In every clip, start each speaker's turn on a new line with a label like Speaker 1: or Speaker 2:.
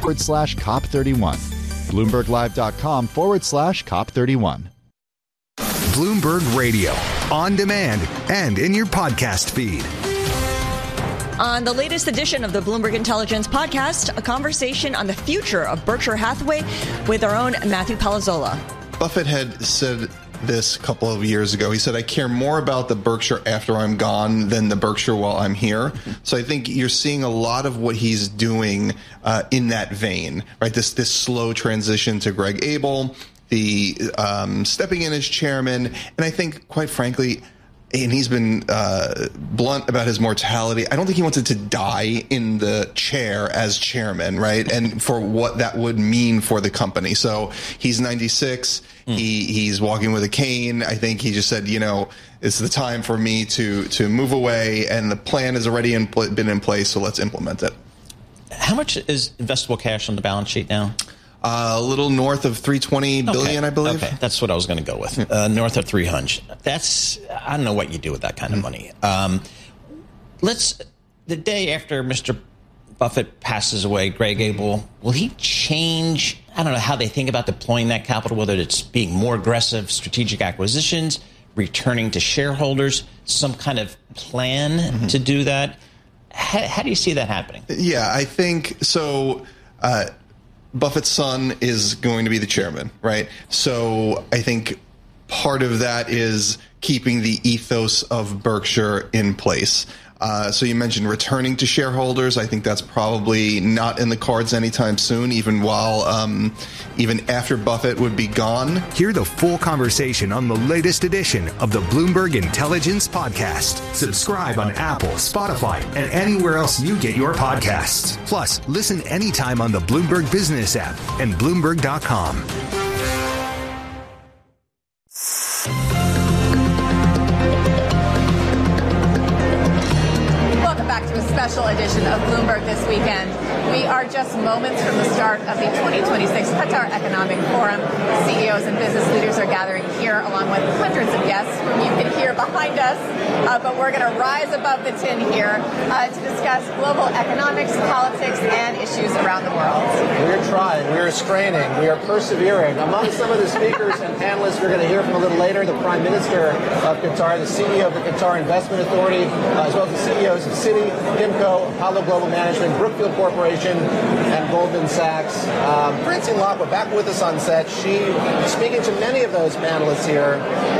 Speaker 1: BloombergLive.com/COP31. BloombergLive.com/COP31.
Speaker 2: Bloomberg Radio, on demand and in your podcast feed.
Speaker 3: On the latest edition of the Bloomberg Intelligence Podcast, a conversation on the future of Berkshire Hathaway with our own Matthew Palazzolo.
Speaker 4: Buffett had said this a couple of years ago. He said, I care more about the Berkshire after I'm gone than the Berkshire while I'm here. So I think you're seeing a lot of what he's doing in that vein, right? This slow transition to Greg Abel, the stepping in as chairman. And I think, quite frankly, and he's been blunt about his mortality, I don't think he wanted to die in the chair as chairman, right? And for what that would mean for the company. So he's 96. He's walking with a cane. I think he just said, it's the time for me to move away, and the plan has already been in place, so let's implement it.
Speaker 5: How much is investable cash on the balance sheet now?
Speaker 4: A little north of $320 billion, I believe.
Speaker 5: Okay, that's what I was going to go with. North of 300. I don't know what you do with that kind of money. The day after Mr. Buffett passes away, Greg Abel, will he change, I don't know, how they think about deploying that capital, whether it's being more aggressive, strategic acquisitions, returning to shareholders, some kind of plan to do that? How do you see that happening?
Speaker 4: Yeah, I think so. Buffett's son is going to be the chairman, right? So I think part of that is keeping the ethos of Berkshire in place. So you mentioned returning to shareholders. I think that's probably not in the cards anytime soon, even after Buffett would be gone.
Speaker 2: Hear the full conversation on the latest edition of the Bloomberg Intelligence Podcast. Subscribe on Apple, Spotify, and anywhere else you get your podcasts. Plus, listen anytime on the Bloomberg Business app and Bloomberg.com.
Speaker 6: Special edition of Bloomberg this weekend. We are just moments from the start of the 2026 Qatar Economic Forum. CEOs and business leaders are gathering here along with hundreds of guests whom you can hear behind us. But we're going to rise above the tin here to discuss global economics, politics, and issues around the world.
Speaker 7: We're trying, we're straining, we are persevering. Among some of the speakers and panelists we're going to hear from a little later, the Prime Minister of Qatar, the CEO of the Qatar Investment Authority, as well as the CEOs of Citi, PIMCO, Apollo Global Management, Brookfield Corporation, and Goldman Sachs. Francine Locke back with us on set. She speaking to many of those panelists here.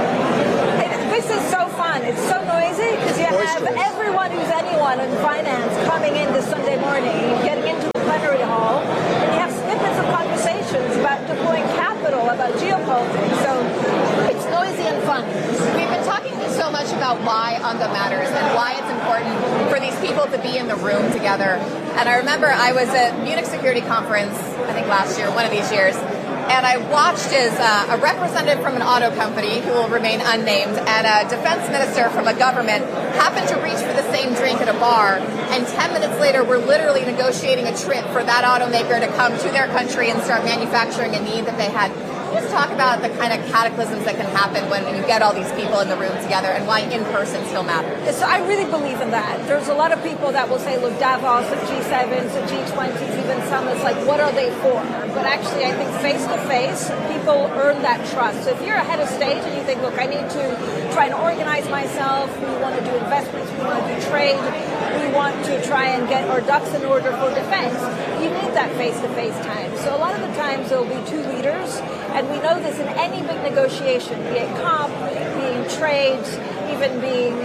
Speaker 8: This is so fun. It's so noisy because you have everyone who's anyone in finance coming in this Sunday morning, getting into the plenary hall, and you have snippets of conversations about deploying capital, about geopolitics. So it's noisy and fun.
Speaker 6: We've been talking so much about why UNGA matters and why it's important for these people to be in the room together. And I remember I was at Munich Security Conference, I think last year, one of these years, and I watched as a representative from an auto company who will remain unnamed and a defense minister from a government happened to reach for the same drink at a bar, and 10 minutes later we're literally negotiating a trip for that automaker to come to their country and start manufacturing a need that they had. Let's talk about the kind of cataclysms that can happen when you get all these people in the room together and why in-person still matters.
Speaker 8: So I really believe in that. There's a lot of people that will say, look, Davos, the G7s, the G20s, even summits, like, what are they for? But actually, I think face-to-face, people earn that trust. So if you're a head of state and you think, look, I need to try and organize myself, we want to do investments, we want to do trade, we want to try and get our ducks in order for defense, you need that face-to-face time. So a lot of the times there will be two leaders, and we know this in any big negotiation, be it COP, being trade, even being,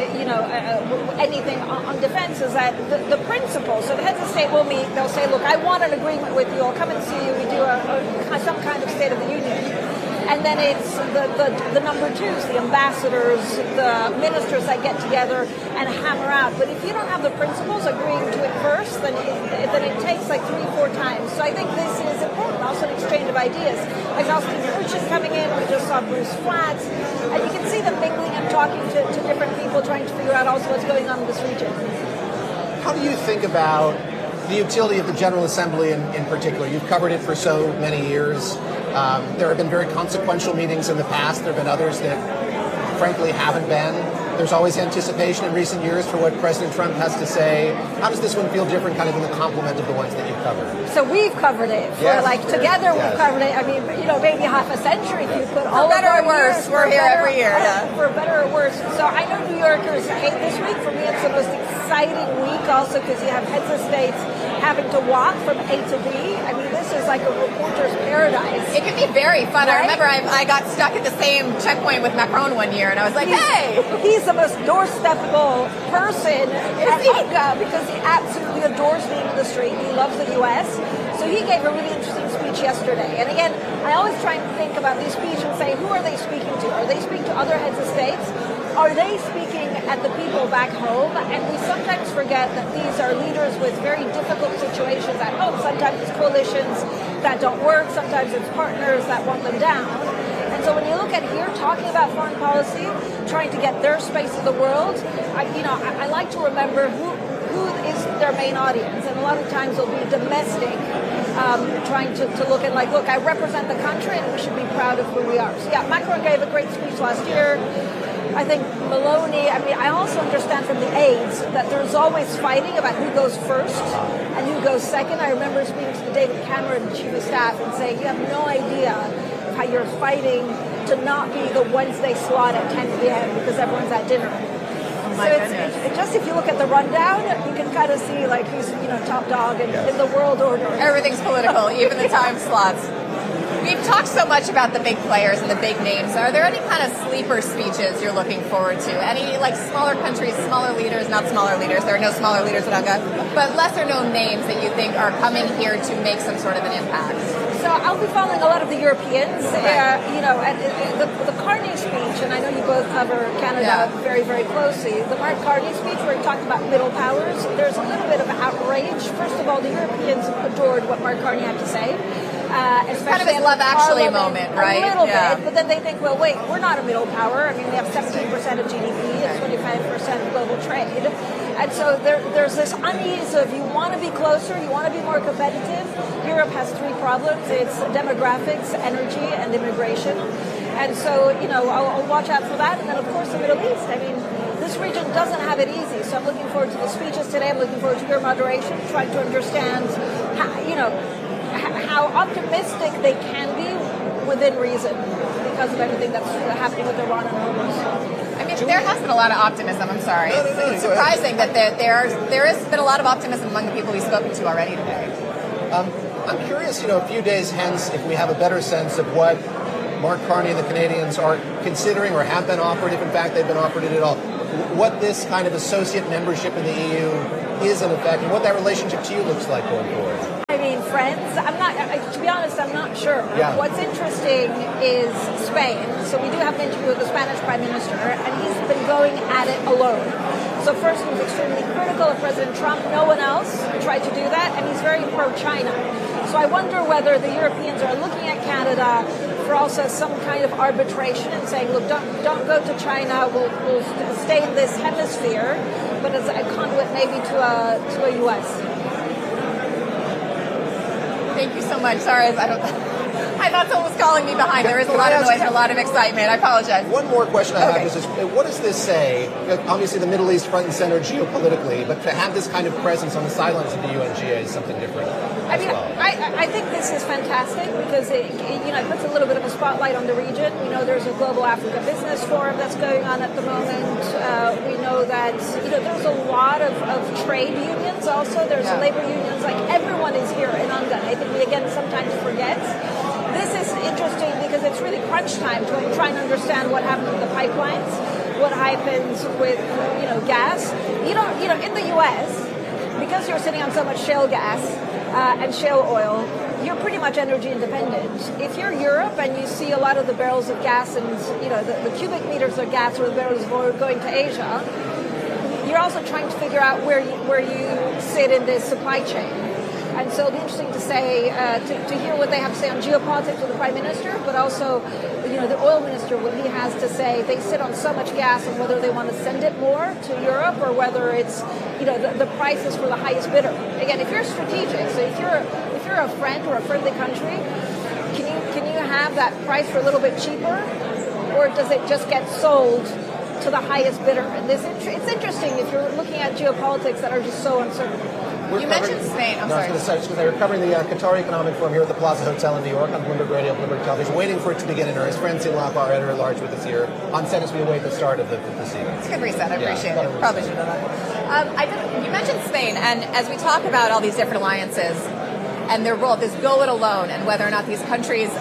Speaker 8: anything on defense, is that the principle. So the heads of state will meet, they'll say, look, I want an agreement with you, I'll come and see you, we do some kind of State of the Union. And then it's the number twos, the ambassadors, the ministers that get together and hammer out. But if you don't have the principals agreeing to it first, then it takes like 3-4 times. So I think this is important, also an exchange of ideas. Like Austin Church is coming in, we just saw Bruce Flatts, and you can see them mingling and talking to different people, trying to figure out also what's going on in this region.
Speaker 7: How do you think about the utility of the General Assembly in particular? You've covered it for so many years. There have been very consequential meetings in the past. There have been others that frankly haven't been. There's always anticipation in recent years for what President Trump has to say. How does this one feel different, kind of in the complement of the ones that you've covered?
Speaker 8: So we've covered it. Together we've covered it. I mean, maybe half a century if you put all
Speaker 6: better
Speaker 8: of our
Speaker 6: or worse,
Speaker 8: years.
Speaker 6: we're here every year.
Speaker 8: For better or worse. So I know New Yorkers hate this week. For me, it's the most exciting week also because you have heads of states having to walk from A to B. I mean, this is like a reporter's paradise.
Speaker 6: It can be very fun.
Speaker 8: Right?
Speaker 6: I remember I got stuck at the same checkpoint with Macron one year, and I was like, hey!
Speaker 8: He's the most doorstepable person at UNGA because he absolutely adores being in the street. He loves the U.S. So he gave a really interesting speech yesterday. And again, I always try and think about these speeches and say, who are they speaking to? Are they speaking to other heads of states? Are they speaking at the people back home? And we sometimes forget that these are leaders with very difficult situations at home. Sometimes it's coalitions that don't work. Sometimes it's partners that want them down. And so when you look at here, talking about foreign policy, trying to get their space in the world, I like to remember who is their main audience. And a lot of times it'll be domestic, trying to look at look, I represent the country and we should be proud of who we are. So yeah, Macron gave a great speech last year. I think Meloni, I also understand from the aides that there's always fighting about who goes first and who goes second. I remember speaking to David Cameron, chief of staff, and saying, you have no idea how you're fighting to not be the Wednesday slot at 10 p.m. because everyone's at dinner.
Speaker 6: Oh my goodness.
Speaker 8: It's just if you look at the rundown, you can kind of see who's top dog in the world order.
Speaker 6: Everything's political, even the time slots. We've talked so much about the big players and the big names. Are there any kind of sleeper speeches you're looking forward to? Any smaller countries, smaller leaders, not smaller leaders, there are no smaller leaders at UNGA, but lesser known names that you think are coming here to make some sort of an impact?
Speaker 8: So I'll be following a lot of the Europeans,
Speaker 6: right.
Speaker 8: and the Carney speech, and I know you both cover Canada very, very closely. The Mark Carney speech where he talked about middle powers, there's a little bit of outrage. First of all, the Europeans adored what Mark Carney had to say.
Speaker 6: It's kind of his Love Actually moment, right?
Speaker 8: A little bit, but then they think, well, wait, we're not a middle power. I mean, we have 17% of GDP and 25% of global trade. And so there's this unease of you want to be closer, you want to be more competitive. Europe has three problems. It's demographics, energy, and immigration. And so, I'll watch out for that. And then, of course, the Middle East. I mean, this region doesn't have it easy. So I'm looking forward to the speeches today. I'm looking forward to your moderation, trying to understand how optimistic they can be within reason because of everything that's happening with Iran and Hormuz.
Speaker 6: I mean, there has been a lot of optimism. I'm sorry. It's surprising that there has been a lot of optimism among the people we've spoken to already today.
Speaker 7: I'm curious, a few days hence, if we have a better sense of what Mark Carney and the Canadians are considering or have been offered, if in fact they've been offered it at all, what this kind of associate membership in the EU is in effect, and what that relationship to you looks like going forward.
Speaker 8: I mean, friends, to be honest, I'm not sure.
Speaker 7: Yeah.
Speaker 8: What's interesting is Spain. So we do have an interview with the Spanish Prime Minister, and he's been going at it alone. So first he was extremely critical of President Trump. No one else tried to do that, and he's very pro-China. So I wonder whether the Europeans are looking at Canada for also some kind of arbitration and saying, look, don't go to China, we'll stay in this hemisphere, but as a conduit maybe to a U.S.
Speaker 6: Thank you so much. Sorry, I thought someone was calling me behind. There is a lot of noise and a lot of excitement. I apologize.
Speaker 7: One more question I have is what does this say? Obviously, the Middle East front and center geopolitically, but to have this kind of presence on the sidelines of the UNGA is something different.
Speaker 8: I think this is fantastic because it puts a little bit of a spotlight on the region. We know there's a global Africa business forum that's going on at the moment. We know that there's a lot of trade unions also. There's labor unions. Everyone is here in UNGA. I think we again sometimes forget. This is interesting because it's really crunch time to try and understand what happens with the pipelines, what happens with gas. In the U.S., because you're sitting on so much shale gas and shale oil, you're pretty much energy independent. If you're Europe and you see a lot of the barrels of gas and the cubic meters of gas or the barrels of oil going to Asia, you're also trying to figure out where you sit in this supply chain. And so it'll be interesting to say, to hear what they have to say on geopolitics with the Prime Minister, but also, the oil minister, what he has to say. They sit on so much gas and whether they want to send it more to Europe or whether it's, the price is for the highest bidder. Again, if you're strategic, so if you're a friend or a friendly country, can you have that price for a little bit cheaper? or does it just get sold to the highest bidder? And it's interesting if you're looking at geopolitics that are just so uncertain.
Speaker 6: You mentioned Spain. I'm sorry.
Speaker 7: I was going to say, they were covering the Qatar Economic Forum here at the Plaza Hotel in New York on Bloomberg Radio, Bloomberg Television, waiting for it to begin in earnest. Francine Lapa, our editor-at-large, with us here on set as we await the start of the proceedings.
Speaker 6: It's a good reset. I appreciate it. Probably should have done that. You mentioned Spain, and as we talk about all these different alliances and their role, this go it alone, and whether or not these countries,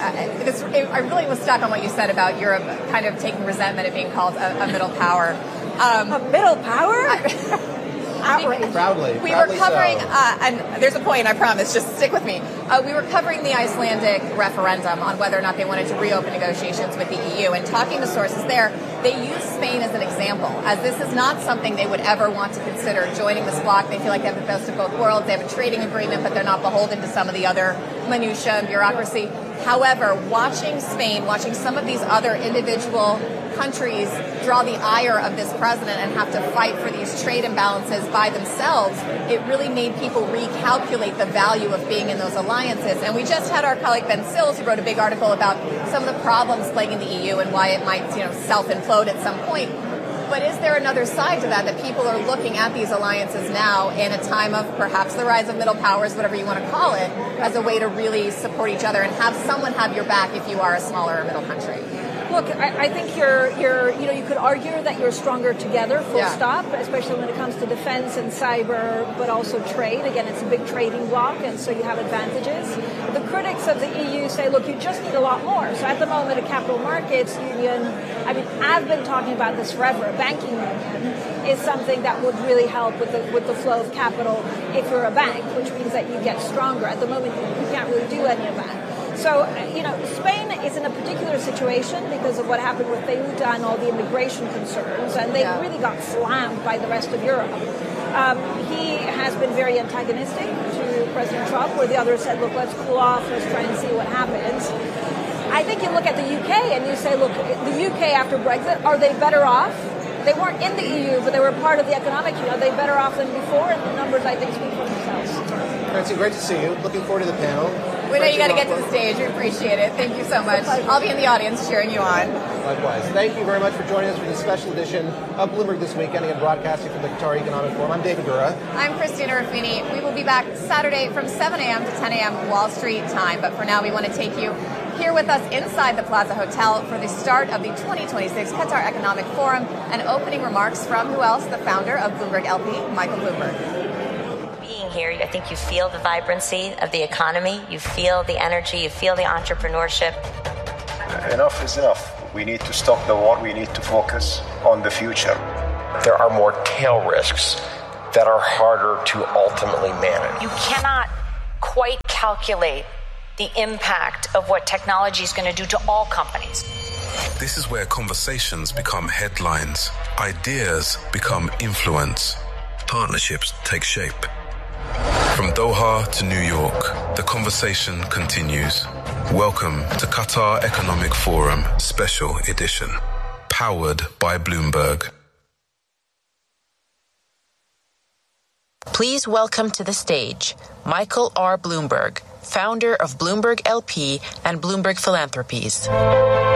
Speaker 6: I really was stuck on what you said about Europe kind of taking resentment at being called a middle power.
Speaker 8: A middle power?
Speaker 7: Proudly.
Speaker 6: We were covering, and there's a point, I promise, just stick with me. We were covering the Icelandic referendum on whether or not they wanted to reopen negotiations with the EU, and talking to sources there, they use Spain as an example, as this is not something they would ever want to consider joining this bloc. They feel like they have the best of both worlds. They have a trading agreement, but they're not beholden to some of the other minutiae and bureaucracy. However, watching Spain, watching some of these other individual countries draw the ire of this president and have to fight for these trade imbalances by themselves, it really made people recalculate the value of being in those alliances. And we just had our colleague Ben Sills, who wrote a big article about some of the problems plaguing the EU and why it might, self-implode at some point. But is there another side to that people are looking at these alliances now in a time of perhaps the rise of middle powers, whatever you want to call it, as a way to really support each other and have someone have your back if you are a smaller or middle country?
Speaker 8: Look, I think you could argue that you're stronger together, full stop, especially when it comes to defense and cyber, but also trade. Again, it's a big trading bloc, and so you have advantages. The critics of the EU say, look, you just need a lot more. So at the moment, a capital markets union, I've been talking about this forever. A banking union is something that would really help with the flow of capital if you're a bank, which means that you get stronger. At the moment, you can't really do any of that. So, Spain is in a particular situation because of what happened with Ceuta and all the immigration concerns, and they really got slammed by the rest of Europe. He has been very antagonistic to President Trump, where the others said, look, let's cool off, let's try and see what happens. I think you look at the UK and you say, look, the UK after Brexit, are they better off? They weren't in the EU, but they were part of the economic union. Are they better off than before? And the numbers, I think, speak for themselves.
Speaker 7: Francine, great to see you. Looking forward to the panel.
Speaker 6: We know you got to get to the stage. We appreciate it. Thank you so much. I'll be in the audience cheering you on.
Speaker 7: Likewise. Thank you very much for joining us for this special edition of Bloomberg This Weekend, and broadcasting from the Qatar Economic Forum. I'm David Gura.
Speaker 6: I'm Christina Ruffini. We will be back Saturday from 7 a.m. to 10 a.m. Wall Street time. But for now, we want to take you here with us inside the Plaza Hotel for the start of the 2026 Qatar Economic Forum and opening remarks from who else? The founder of Bloomberg LP, Michael Bloomberg.
Speaker 1: Being here, I think you feel the vibrancy of the economy, you feel the energy, you feel the entrepreneurship.
Speaker 9: Enough is enough. We need to stop the war. We need to focus on the future.
Speaker 10: There are more tail risks that are harder to ultimately manage.
Speaker 1: You cannot quite calculate the impact of what technology is going to do to all companies.
Speaker 11: This is where conversations become headlines, ideas become influence, partnerships take shape. From Doha to New York, the conversation continues. Welcome to Qatar Economic Forum Special Edition, powered by Bloomberg.
Speaker 12: Please welcome to the stage Michael R. Bloomberg, founder of Bloomberg LP and Bloomberg Philanthropies.